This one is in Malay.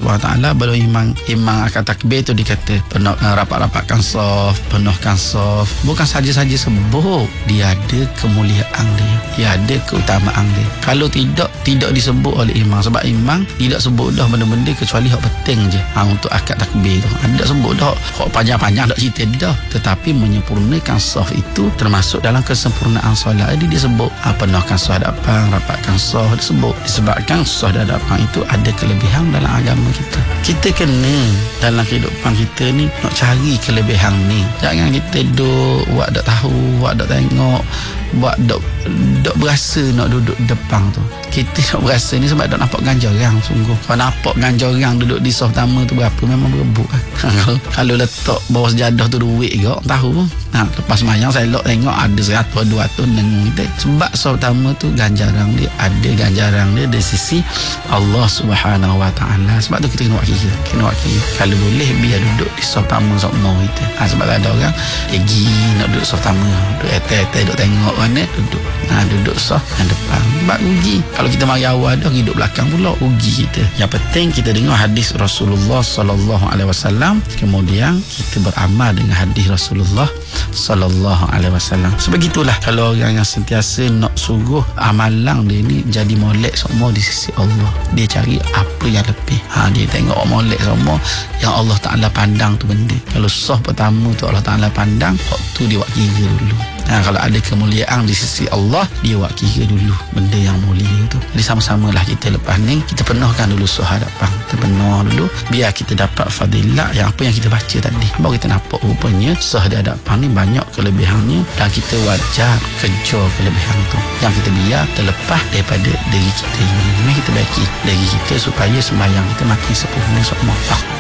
SWT baru imam akan takbir tu dikata penuh, rapat-rapatkan saf, penuhkan saf. Bukan saja-saja sebut, dia ada kemuliaan dia ada keutamaan dia. Kalau tidak disebut oleh imam, sebab imam tidak sebut dah benda-benda kecuali hak penting je untuk akad takbir tu. Tidak sebut dah hak panjang-panjang tak cerita dah, tetapi menyempurnakan saf itu termasuk dalam kesempurnaan solat. Jadi dia sebut penuhkan saf hadapan, rapatkan saf, disebut disebabkan saf hadapan itu ada kelebihan dalam agama kita. Kita kena dalam kehidupan kita ni nak cari kelebihan ni. Jangan kita buat tak tahu, buat tak tengok, buat dok berasa nak duduk depan tu. Kita nak berasa ni sebab dok nampak ganjaran sungguh. Kalau nampak ganjaran duduk di saf pertama tu berapa, memang berebut kan. Kalau letak bawah sejadah tu duit ke tahu. Lepas mayang saya elok tengok ada 100 200 nengung kita. Sebab saf pertama tu ganjaran dia, ada ganjaran dia dari sisi Allah Subhanahu Wa Taala. Sebab tu kita kena buat kira. Kalau boleh biar duduk di saf pertama sokmo kita. Sebab ada orang pergi nak duduk saf pertama, duduk etel-etel duduk tengok mana duduk. Duduk saf yang depan. Sebab rugi. Kalau kita mari awal dah duduk belakang pula, rugi kita. Yang penting kita dengar hadis Rasulullah sallallahu alaihi wasallam, kemudian kita beramal dengan hadis Rasulullah sallallahu alaihi wasallam. Sebegitulah kalau orang yang sentiasa nak suruh amalan dia ni jadi molek semua di sisi Allah. Dia cari apa yang lebih. Dia tengok molek semua yang Allah Taala pandang tu benda. Kalau saf pertama tu Allah Taala pandang, waktu dia buat kira dulu. Kalau ada kemuliaan di sisi Allah, dia buat kira dulu benda yang mulia tu. Jadi sama-samalah kita lepas ni kita penuhkan dulu saf hadapan. Kita penuh dulu biar kita dapat fadilat yang apa yang kita baca tadi. Baru kita nampak rupanya saf di hadapan ni banyak kelebihannya dan kita wajar kejar kelebihan tu. Yang kita biar terlepas daripada diri kita. Ini kita baiki diri kita supaya sembahyang kita makin sempurna insya-Allah.